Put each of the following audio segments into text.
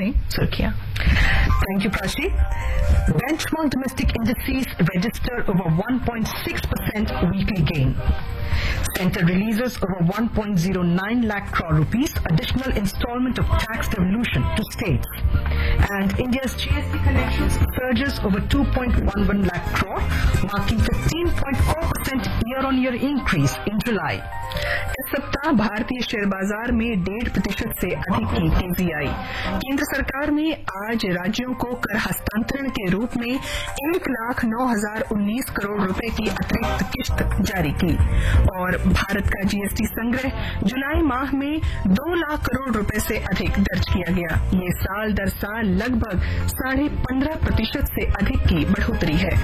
जाने सुर्खियां। Thank you, Prachi. Benchmark domestic indices register over 1.6% weekly gain. Centre releases over 1.09 lakh crore rupees additional installment of tax devolution to states. And India's GST collections surges over 2.11 lakh crore, marking 15.4% year-on-year increase in July. इस सप्ताह भारतीय share बाजार में 1.5% से अधिक की तेजी आई। केंद्र सरकार ने आज राज्यों को कर हस्तांतरण के रूप में 1,09,019 करोड़ रुपए की अतिरिक्त किश्त जारी की और भारत का जीएसटी संग्रह जुलाई माह में 2 लाख करोड़ रुपए से अधिक दर्ज किया गया। ये साल दर साल लगभग 15.5% से अधिक की बढ़ोतरी है।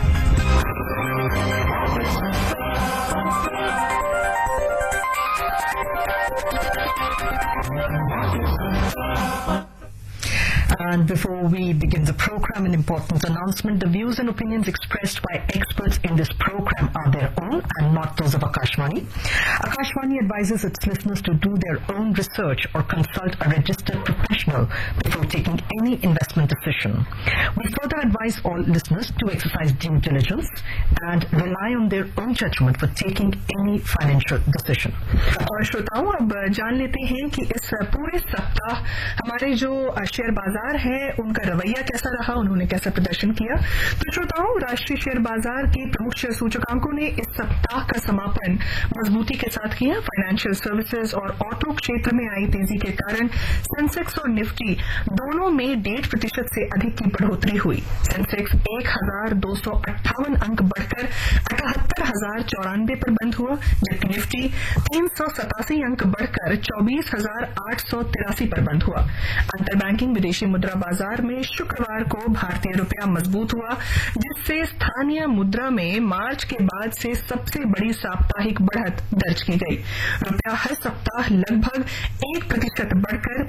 And before we begin the program, an important announcement. The views and opinions expressed by experts in this program are their own and not those of Akashvani. Akashvani advises its listeners to do their own research or consult a registered professional before taking any investment decision. We further advise all listeners to exercise due diligence and rely on their own judgment for taking any financial decision. और श्रोताओं, अब जान लेते हैं कि इस पूरे सप्ताह हमारे जो शेयर बाजार है उनका रवैया कैसा रहा, उन्होंने कैसा प्रदर्शन किया। तो श्रोताओं, राष्ट्रीय शेयर बाजार के प्रमुख शेयर सूचकांकों ने इस सप्ताह का समापन मजबूती के साथ किया। फाइनेंशियल सर्विसेज और ऑटो क्षेत्र में आई तेजी के कारण सेंसेक्स और निफ्टी दोनों में 1.5% से अधिक की बढ़ोतरी हुई। सेंसेक्स 1,258 अंक बढ़कर 78,094 पर बंद हुआ, जबकि निफ्टी 387 अंक बढ़कर 24,883 पर बंद हुआ। अंतर बैंकिंग विदेशी मुद्रा बाजार में शुक्रवार को भारतीय रुपया मजबूत हुआ, जिससे स्थानीय मुद्रा में मार्च के बाद से सबसे बड़ी साप्ताहिक बढ़त दर्ज की गई। रुपया हर सप्ताह लगभग 1% बढ़कर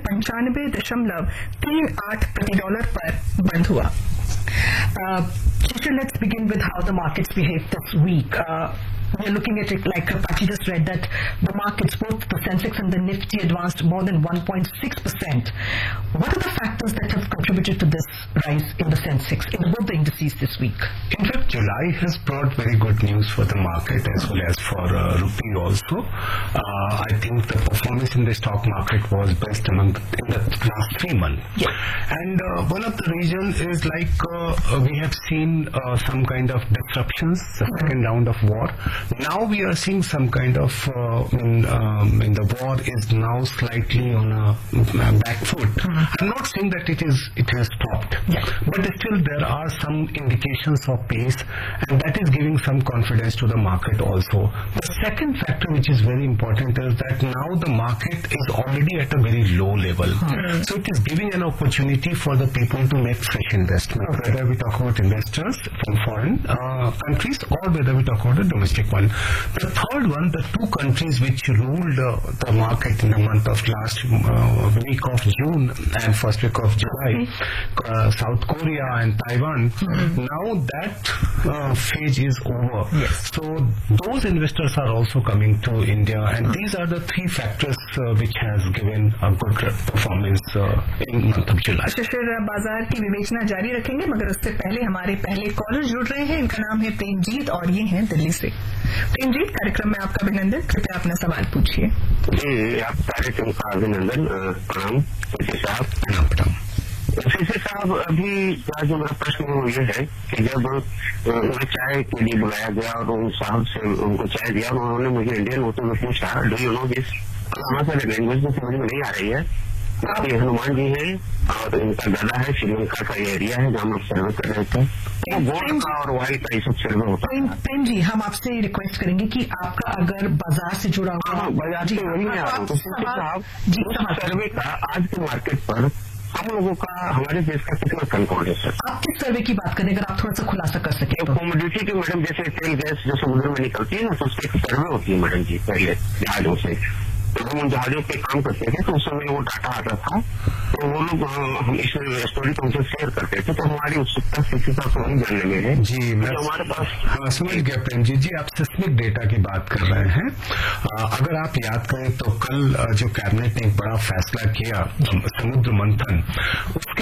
95.38 प्रति डॉलर पर बंद हुआ। Let's begin with how the markets behaved this week. We're looking at it like Pachi just read that the markets, both the Sensex and the Nifty, advanced more than 1.6%. What are the factors that have contributed to this rise in the Sensex, in both the indices this week? In fact, July has brought very good news for the market as well as for rupee also. I think the performance in the stock market was best in the last 3 months. Yes. And one of the reasons is like we have seen some kind of disruptions, the second round of war. Now we are seeing some kind of the war is now slightly on a back foot. I'm not saying that it has stopped, but still there are some indications of pace, and that is giving some confidence to the market also. The second factor which is very important is that now the market is already at a very low level, so it is giving an opportunity for the people to make fresh investment, whether we talk about investors from foreign countries or whether we talk about the domestic one. The third one, the two countries which ruled the market in the month of last week of June and first week of July, South Korea and Taiwan, now that phase is over. Yes. So those investors are also coming to India, and these are the three factors which has given a good performance in month of July. Share बाजार की विवेचना जारी रखेंगे, मगर उससे पहले हमारे पहले कॉलर जुड़ रहे हैं। इनका नाम है प्रेमजीत और ये हैं दिल्ली से। प्रेमजीत, कार्यक्रम में आपका अभिनंदन। कृपया अपना सवाल पूछिए। जी, आप कार्यक्रम का अभिनंदन। प्रणाम साहब। सीसी साहब, अभी क्या जो मेरा प्रश्न वो ये है कि जब उन्हें चाय के लिए बुलाया गया और उन साहब से उनको चाय दिया, उन्होंने मुझे इंडियन होते हुए पूछा, डू यू नो दिस? हमारे लैंग्वेज में समझ में नहीं आ रही है। ये हनुमान जी है और इनका गला है, श्रीलंका का ये एरिया है जहाँ हम सर्वे कर रहे थे। गोल्ड का और वाइट का ये सब सर्वे होता है। प्रेम जी, हम आपसे रिक्वेस्ट करेंगे कि आपका अगर बाजार से जुड़ा हुआ बाजार से वही मैं आ रहा हूँ साहब, सर्वे का आज के मार्केट पर हम लोगों का, हमारे देश का कितना कंट्रोल है सर? आप किस सर्वे की बात करें, अगर आप थोड़ा सा खुलासा कर सके? कमोडिटी की मैडम, जैसे तेल गैस जो समुद्र में निकलती है ना, तो उसकी एक सर्वे होती है मैडम जी। पहले जहाजों से तो हम उन जहाजों पे काम करते थे, तो उस समय वो डाटा आता था, तो वो लोग हम इस स्टोरी को उनसे शेयर करते थे, तो हमारी उत्सुकता शिक्षिता को हम जानने में है। जी, मैं हमारे पास समझ गया प्रेम जी। आप सिस्मिक डेटा की बात कर रहे हैं। अगर आप याद करें तो कल जो कैबिनेट ने एक बड़ा फैसला किया, समुद्र मंथन, उसके